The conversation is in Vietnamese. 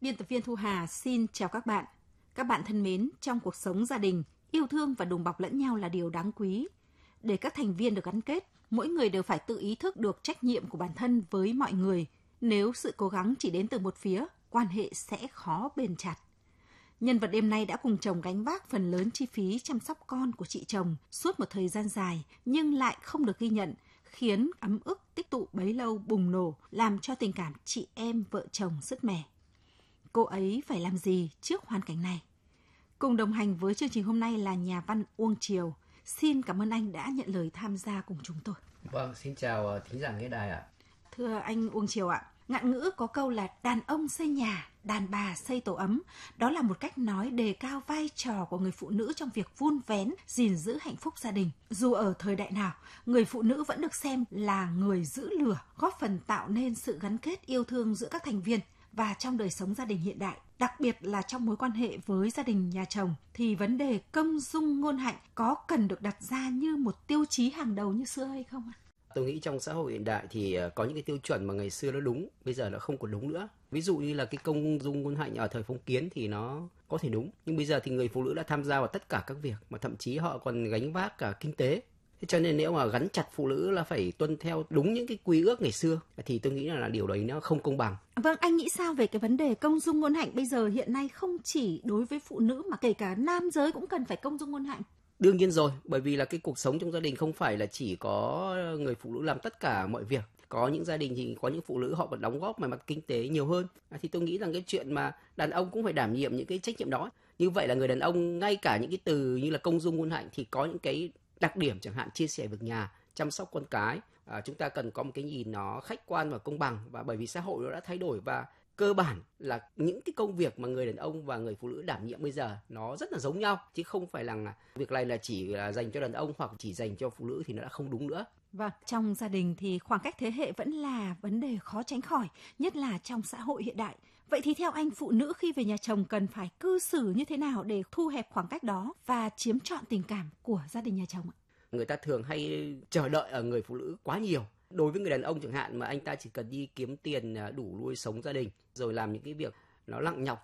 Biên tập viên Thu Hà xin chào các bạn. Các bạn thân mến, trong cuộc sống gia đình, yêu thương và đùm bọc lẫn nhau là điều đáng quý. Để các thành viên được gắn kết, mỗi người đều phải tự ý thức được trách nhiệm của bản thân với mọi người. Nếu sự cố gắng chỉ đến từ một phía, quan hệ sẽ khó bền chặt. Nhân vật đêm nay đã cùng chồng gánh vác phần lớn chi phí chăm sóc con của chị chồng suốt một thời gian dài, nhưng lại không được ghi nhận, khiến ấm ức tích tụ bấy lâu bùng nổ, làm cho tình cảm chị em vợ chồng sứt mẻ. Cô ấy phải làm gì trước hoàn cảnh này? Cùng đồng hành với chương trình hôm nay là nhà văn Uông Triều. Xin cảm ơn anh đã nhận lời tham gia cùng chúng tôi. Vâng, xin chào thính giả nghe đài ạ. Thưa anh Uông Triều ạ, ngạn ngữ có câu là đàn ông xây nhà, đàn bà xây tổ ấm. Đó là một cách nói đề cao vai trò của người phụ nữ trong việc vun vén, gìn giữ hạnh phúc gia đình. Dù ở thời đại nào, người phụ nữ vẫn được xem là người giữ lửa, góp phần tạo nên sự gắn kết yêu thương giữa các thành viên. Và trong đời sống gia đình hiện đại, đặc biệt là trong mối quan hệ với gia đình nhà chồng, thì vấn đề công dung ngôn hạnh có cần được đặt ra như một tiêu chí hàng đầu như xưa hay không ạ? Tôi nghĩ trong xã hội hiện đại thì có những cái tiêu chuẩn mà ngày xưa nó đúng, bây giờ nó không còn đúng nữa. Ví dụ như là cái công dung ngôn hạnh ở thời phong kiến thì nó có thể đúng, nhưng bây giờ thì người phụ nữ đã tham gia vào tất cả các việc, mà thậm chí họ còn gánh vác cả kinh tế. Thế cho nên nếu mà gắn chặt phụ nữ là phải tuân theo đúng những cái quy ước ngày xưa thì tôi nghĩ là điều đấy nó không công bằng. Vâng, anh nghĩ sao về cái vấn đề công dung ngôn hạnh bây giờ hiện nay không chỉ đối với phụ nữ mà kể cả nam giới cũng cần phải công dung ngôn hạnh? Đương nhiên rồi, bởi vì là cái cuộc sống trong gia đình không phải là chỉ có người phụ nữ làm tất cả mọi việc. Có những gia đình thì có những phụ nữ họ còn đóng góp về mặt kinh tế nhiều hơn. Thì tôi nghĩ rằng cái chuyện mà đàn ông cũng phải đảm nhiệm những cái trách nhiệm đó. Như vậy là người đàn ông ngay cả những cái từ như là công dung ngôn hạnh thì có những cái đặc điểm, chẳng hạn chia sẻ việc nhà, chăm sóc con cái. Chúng ta cần có một cái nhìn nó khách quan và công bằng, và bởi vì xã hội nó đã thay đổi và cơ bản là những cái công việc mà người đàn ông và người phụ nữ đảm nhiệm bây giờ nó rất là giống nhau, chứ không phải là việc này là chỉ là dành cho đàn ông hoặc chỉ dành cho phụ nữ thì nó đã không đúng nữa. Vâng, trong gia đình thì khoảng cách thế hệ vẫn là vấn đề khó tránh khỏi, nhất là trong xã hội hiện đại. Vậy thì theo anh, phụ nữ khi về nhà chồng cần phải cư xử như thế nào để thu hẹp khoảng cách đó và chiếm trọn tình cảm của gia đình nhà chồng ạ? Người ta thường hay chờ đợi ở người phụ nữ quá nhiều. Đối với người đàn ông chẳng hạn, mà anh ta chỉ cần đi kiếm tiền đủ nuôi sống gia đình, rồi làm những cái việc nó nặng nhọc